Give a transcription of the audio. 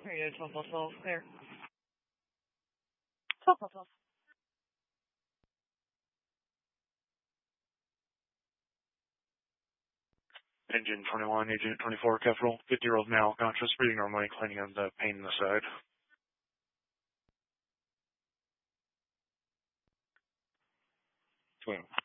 Area 1212, clear. 1212. Engine 21, Agent 24, Capital, 50-year-old male, conscious, breathing normally, complaining of the pain in the side. Twin.